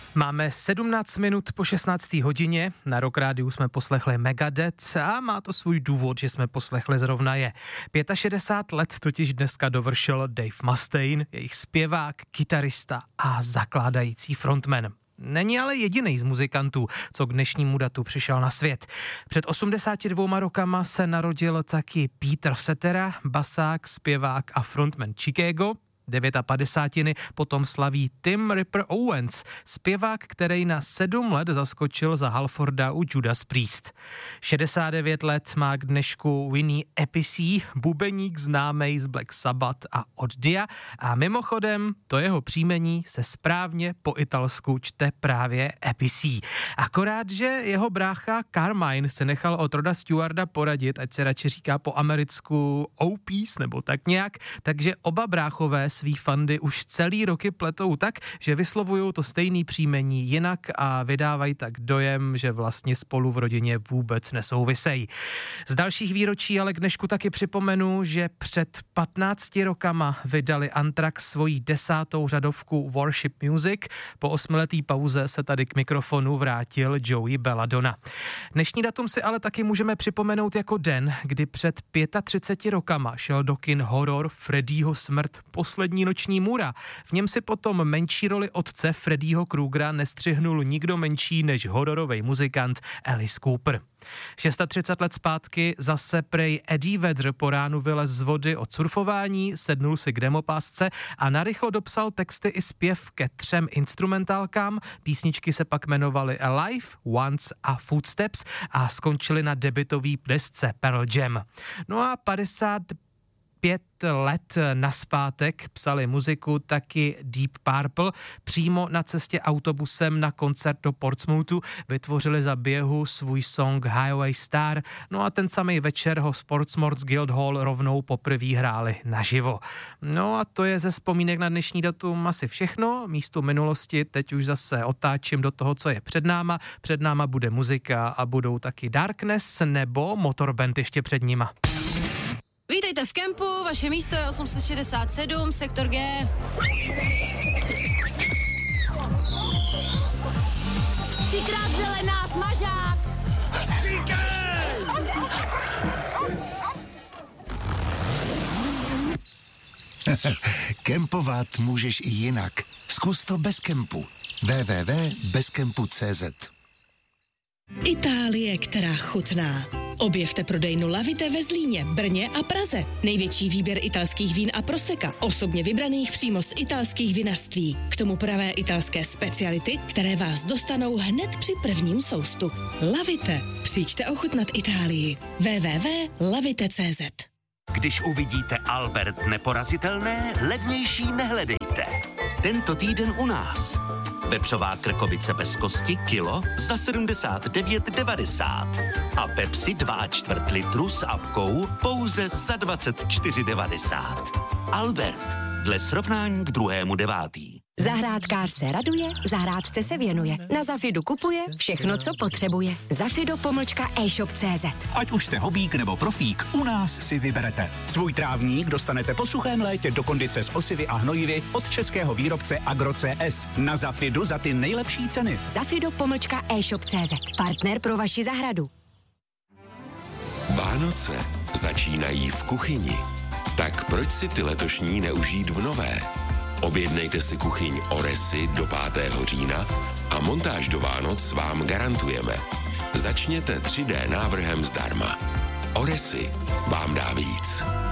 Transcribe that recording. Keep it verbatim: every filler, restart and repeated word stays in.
Máme sedmnáct minut po šestnácté hodině, na Rock Rádiu jsme poslechli Megadeth a má to svůj důvod, že jsme poslechli zrovna je. šedesát pět let totiž dneska dovršil Dave Mustaine, jejich zpěvák, kytarista a zakládající frontman. Není ale jediný z muzikantů, co k dnešnímu datu přišel na svět. Před osmdesáti dvěma rokama se narodil taky Peter Cetera, basák, zpěvák a frontman Chicago. padesátiny potom slaví Tim Ripper Owens, zpěvák, který na sedm let zaskočil za Halforda u Judas Priest. šedesát devět let má k dnešku Vinny Appice, bubeník známej z Black Sabbath a od Dia, a mimochodem to jeho příjmení se správně po italsku čte právě Appice. Akorát, že jeho brácha Carmine se nechal od Roda Stewarda poradit, ať se radši říká po americku Opis nebo tak nějak, takže oba bráchové svý fandy už celý roky pletou tak, že vyslovují to stejný příjmení jinak a vydávají tak dojem, že vlastně spolu v rodině vůbec nesouvisejí. Z dalších výročí ale k dnešku taky připomenu, že před patnácti rokama vydali Anthrax svoji desátou řadovku Worship Music. Po osmiletý pauze se tady k mikrofonu vrátil Joey Belladonna. Dnešní datum si ale taky můžeme připomenout jako den, kdy před třiceti pěti rokama šel do kin horor Freddyho smrt poslední noční můra. V něm si potom menší roli otce Freddyho Krugera nestřihnul nikdo menší než hororový muzikant Alice Cooper. třicet šest let zpátky zase prej Eddie Vedder po ránu vylez z vody od surfování, sednul si k demopásce a narychlo dopsal texty i zpěv ke třem instrumentálkám. Písničky se pak jmenovaly Alive, Once a Footsteps a skončily na debutový desce Pearl Jam. No a padesát pět let naspátek psali muziku taky Deep Purple. Přímo na cestě autobusem na koncert do Portsmouthu vytvořili za běhu svůj song Highway Star, no a ten samý večer ho v Portsmouth Guildhall rovnou poprvé hráli naživo. No a to je ze vzpomínek na dnešní datum asi všechno. Místo minulosti teď už zase otáčím do toho, co je před náma. Před náma bude muzika a budou taky Darkness nebo Motorband ještě před nima. Vítejte v kempu, vaše místo je osm set šedesát sedm, sektor G. Třikrát zelená, smažák! Kempovat můžeš i jinak. Zkus to bez kempu. w w w tečka bezkempu tečka cé zet. Itálie, která chutná. Objevte prodejnu Lavite ve Zlíně, Brně a Praze. Největší výběr italských vín a proseka, osobně vybraných přímo z italských vinařství. K tomu pravé italské speciality, které vás dostanou hned při prvním soustu. Lavite. Přijďte ochutnat Itálii. w w w tečka lavite tečka cé zet. Když uvidíte Albert neporazitelné, levnější nehledejte. Tento týden u nás. Vepřová krkovice bez kosti kilo za sedmdesát devět devadesát a Pepsi dva čtvrt litru s apkou pouze za dvacet čtyři devadesát. Albert, dle srovnání k druhému devátý. Zahrádkář se raduje, zahrádce se věnuje. Na Zafidu kupuje všechno, co potřebuje. Zafido pomlčka e-shop tečka cé zet. Ať už jste hobík nebo profík, u nás si vyberete. Svůj trávník dostanete po suchém létě do kondice s osivy a hnojivy od českého výrobce Agro C S. Na Zafidu za ty nejlepší ceny. Zafido pomlčka e-shop tečka cé zet. Partner pro vaši zahradu. Vánoce začínají v kuchyni. Tak proč si ty letošní neužít v nové? Objednejte si kuchyň Oresy do pátého října a montáž do Vánoc vám garantujeme. Začněte tři dé návrhem zdarma. Oresy vám dá víc.